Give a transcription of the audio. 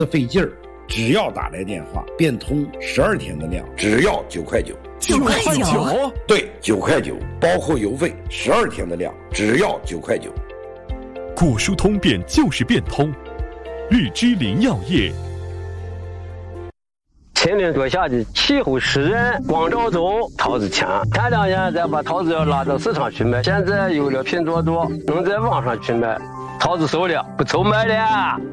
费劲儿，只要打来电话，变通12天的量，只要9块9。 9块9？ 对，9块9，包括邮费，12天的量，只要9块9。 果蔬通便就是变通，绿之林药业。 前年多下的气候湿润，光照中桃子强。前2年再把桃子要拉到市场去卖，现在有了拼多多，能在网上去卖，桃子熟了不愁卖了。